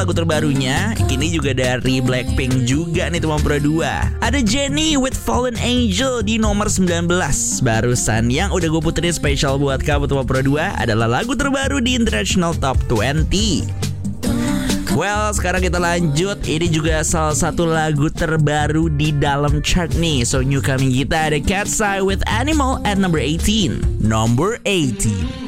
lagu terbarunya. Ini juga dari Blackpink juga nih teman Pro 2. Ada Jennie with Fallen Angel di nomor 19. Barusan yang udah gue puterin spesial buat kamu teman Pro 2 adalah lagu terbaru di International Top 20. Well, sekarang kita lanjut. Ini juga salah satu lagu terbaru di dalam chart nih. So, newcoming kita ada Cat's Eye with Animal at number 18. Number 18.